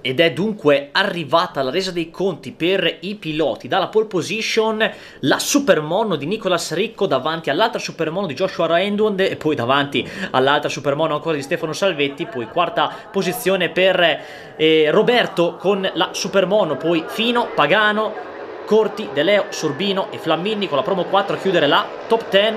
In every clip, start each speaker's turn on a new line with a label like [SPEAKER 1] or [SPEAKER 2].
[SPEAKER 1] Ed è dunque arrivata la resa dei conti per i piloti. Dalla pole position la supermono di Nicolas Ricco davanti all'altra supermono di Joshua Raymond e poi davanti all'altra supermono ancora di Stefano Salvetti. Poi quarta posizione per Roberto con la supermono, poi Fino, Pagano, Corti, De Leo, Sorbino e Flammini con la promo 4 a chiudere la top 10.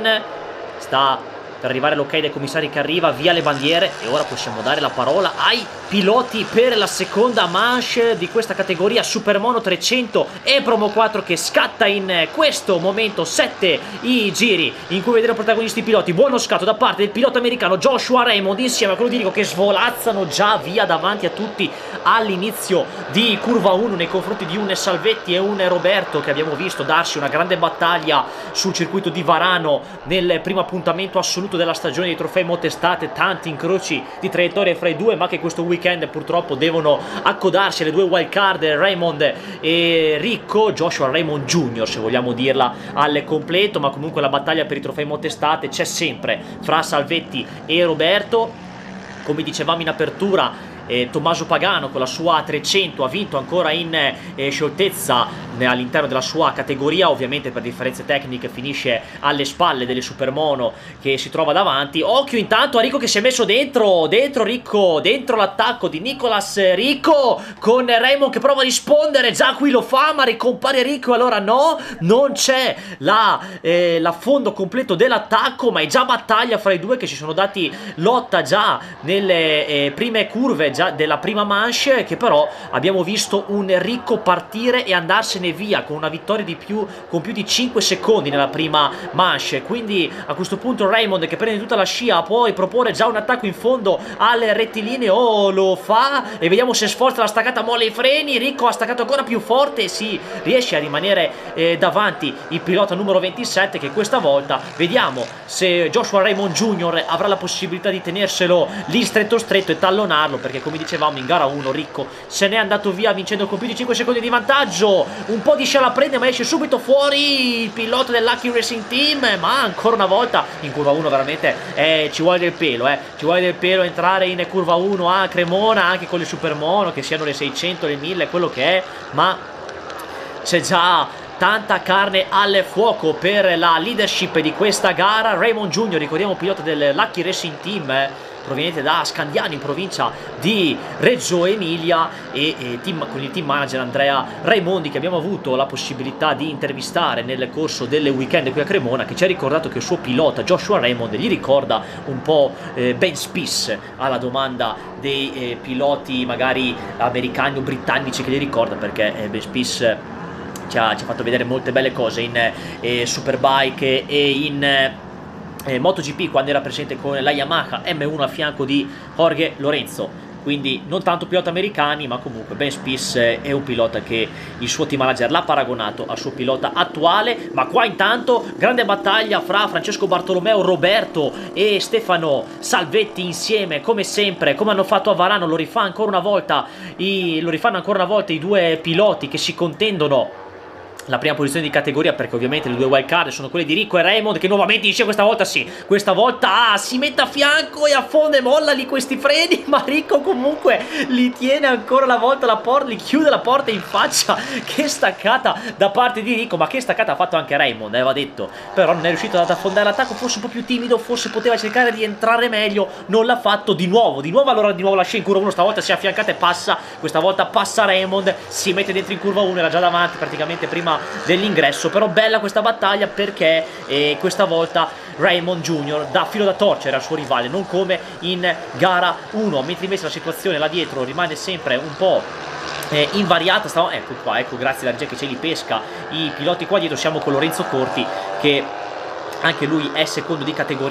[SPEAKER 1] Sta per arrivare l'ok dei commissari che arriva, via le bandiere, e ora possiamo dare la parola ai piloti per la seconda manche di questa categoria Supermono 300 e Promo 4 che scatta in questo momento. 7 i giri in cui vedremo protagonisti i piloti. Buono scatto da parte del pilota americano Joshua Raymond insieme a quello di Rico che svolazzano già via davanti a tutti all'inizio di curva 1 nei confronti di un Salvetti e un Roberto che abbiamo visto darsi una grande battaglia sul circuito di Varano nel primo appuntamento assoluto della stagione dei trofei Motestate. Tanti incroci di traiettorie fra i due, ma che questo weekend purtroppo devono accodarsi alle due wildcard, Raymond e Ricco, Joshua Raymond Jr. se vogliamo dirla al completo, ma comunque la battaglia per i trofei Motestate c'è sempre fra Salvetti e Roberto. Come dicevamo in apertura, Tommaso Pagano con la sua 300 ha vinto ancora in scioltezza all'interno della sua categoria. Ovviamente per differenze tecniche finisce alle spalle delle supermono che si trova davanti. Occhio intanto a Ricco che si è messo dentro Ricco, dentro l'attacco di Nicolas Ricco con Raymond che prova a rispondere, già qui lo fa ma ricompare Ricco, allora no, non c'è l'affondo completo dell'attacco, ma è già battaglia fra i due che si sono dati lotta già nelle prime curve già della prima manche, che però abbiamo visto un Ricco partire e andarsene via con una vittoria di con più di 5 secondi nella prima manche. Quindi a questo punto Raymond che prende tutta la scia può proporre già un attacco in fondo al rettilineo, lo fa e vediamo se sforza la staccata, molle i freni. Ricco ha staccato ancora più forte e si riesce a rimanere davanti il pilota numero 27, che questa volta vediamo se Joshua Raymond Jr. avrà la possibilità di tenerselo lì stretto e tallonarlo, perché come dicevamo in gara 1 Ricco se n'è andato via vincendo con più di 5 secondi di vantaggio. Un po' di scia la prende ma esce subito fuori il pilota del Lucky Racing Team, ma ancora una volta in curva 1 veramente ci vuole del pelo, ci vuole del pelo entrare in curva 1 a Cremona, anche con le supermono, che siano le 600, le 1000, quello che è, ma c'è già tanta carne al fuoco per la leadership di questa gara. Raymond Jr., ricordiamo pilota del Lucky Racing Team, proveniente da Scandiano in provincia di Reggio Emilia, e con il team manager Andrea Raimondi, che abbiamo avuto la possibilità di intervistare nel corso del weekend qui a Cremona, che ci ha ricordato che il suo pilota Joshua Raymond gli ricorda un po' Ben Spies, alla domanda dei piloti magari americani o britannici che gli ricorda, perché Ben Spies ci ha fatto vedere molte belle cose in Superbike e in MotoGP quando era presente con la Yamaha M1 a fianco di Jorge Lorenzo. Quindi non tanto piloti americani, ma comunque Ben Spies è un pilota che il suo team manager l'ha paragonato al suo pilota attuale. Ma qua intanto grande battaglia fra Francesco Bartolomeo, Roberto e Stefano Salvetti insieme, come sempre, come hanno fatto a Varano. Lo rifanno ancora una volta i due piloti che si contendono la prima posizione di categoria, perché ovviamente le due wildcard sono quelle di Ricco e Raymond, che nuovamente insieme questa volta si mette a fianco e affonda e molla lì questi freni, ma Ricco comunque li tiene ancora una volta la porta, li chiude la porta in faccia. Che staccata da parte di Ricco, ma che staccata ha fatto anche Raymond, va detto, però non è riuscito ad affondare l'attacco, forse un po' più timido, forse poteva cercare di entrare meglio, non l'ha fatto. Di nuovo la scia in curva 1, stavolta si è affiancata e passa, questa volta passa Raymond, si mette dentro in curva 1, era già davanti praticamente prima dell'ingresso. Però bella questa battaglia, perché questa volta Raymond Jr. dà filo da torcere al suo rivale, non come in gara 1, mentre invece la situazione là dietro rimane sempre un po' invariata. Ecco qua, ecco, grazie alla regia che ce li pesca i piloti qua dietro. Siamo con Lorenzo Corti, che anche lui è secondo di categoria